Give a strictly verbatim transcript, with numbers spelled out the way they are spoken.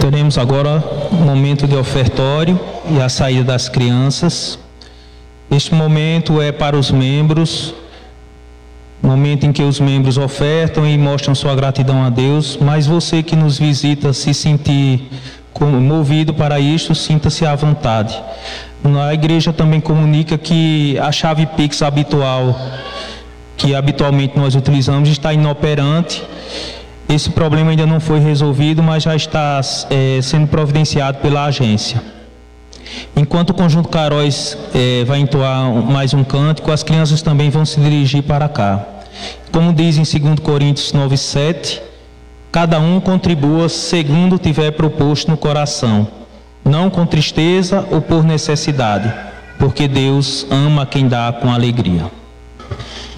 Teremos agora um momento de ofertório e a saída das crianças. Este momento é para os membros, momento em que os membros ofertam e mostram sua gratidão a Deus, mas você que nos visita, se sentir movido para isto, sinta-se à vontade. A igreja também comunica que a chave Pix habitual, que habitualmente nós utilizamos, está inoperante. Esse problema ainda não foi resolvido, mas já está é, sendo providenciado pela agência. Enquanto o Conjunto Caróis é, vai entoar mais um cântico, as crianças também vão se dirigir para cá. Como diz em dois Coríntios nove, sete, cada um contribua segundo tiver proposto no coração, não com tristeza ou por necessidade, porque Deus ama quem dá com alegria.